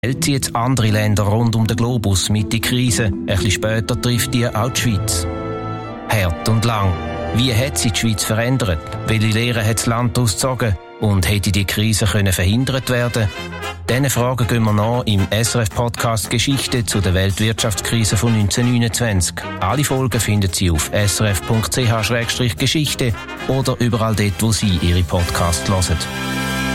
Hält sie jetzt andere Länder rund um den Globus mit in Krise? Ein bisschen später trifft die auch die Schweiz. Hart und lang. Wie hat sich die Schweiz verändert? Welche Lehren hat das Land daraus gezogen? Und hätte die Krise verhindert werden? Diesen Fragen gehen wir nach im SRF-Podcast Geschichte zu der Weltwirtschaftskrise von 1929. Alle Folgen finden Sie auf srf.ch/geschichte oder überall dort, wo Sie Ihre Podcasts hören.